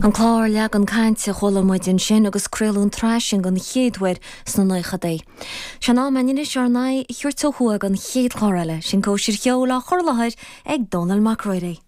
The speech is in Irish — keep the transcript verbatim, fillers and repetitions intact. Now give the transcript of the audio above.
An chláir leag an cainte chola muidin sin agus creaún trasing an chéadhair sna nuchadé. Se ná meine se ná chuirtóhuaag an chéad chláile sin có sir cheola chorlahaid ag Donald Macroiday.